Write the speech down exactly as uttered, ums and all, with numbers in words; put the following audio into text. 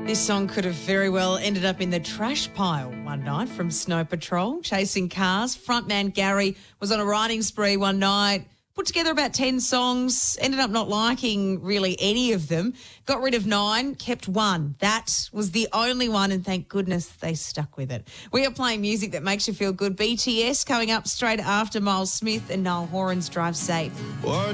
This song could have very well ended up in the trash pile one night from Snow Patrol, Chasing Cars. Frontman Gary was on a writing spree one night, put together about ten songs, ended up not liking really any of them, got rid of nine, kept one. That was the only one, and thank goodness they stuck with it. We are playing music that makes you feel good. B T S coming up straight after Miles Smith and Niall Horan's Drive Safe. Or